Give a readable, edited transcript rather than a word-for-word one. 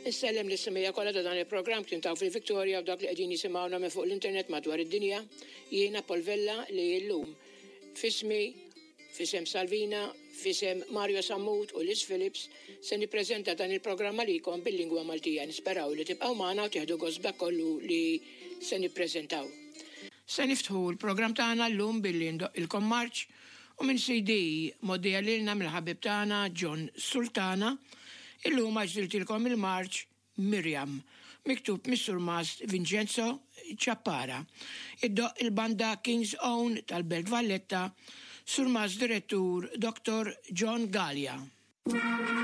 Nissellem l-istimija kollha ta' dan il-programm kien taw fil-Victoria u dak li qegħdin jisimgħuna minn fuq l-internet madwar id-dinja. Jiena Polvella li llum fismi, fisem Salvina, fisem Mario Sammut u Liz Phillips se nippreżenta dan il-programm għalikom bil-lingwa Maltija. Nisperaw li tibqgħu magħna u tieħdu gost kollu li se nippreżentaw. Se niftħu l-programm tagħna llum billi ndoqqilkom marċ u minn CD moddija lilna mill-ħabib tagħna John Sultana. Illum għaġdiltilkom il-marċ Miriam, miktub Mr. Mast Vincenzo Ciappara. Iddoq il-banda King's Own tal-Belt Valletta, Sur Mast direttur Dr. John Gallia.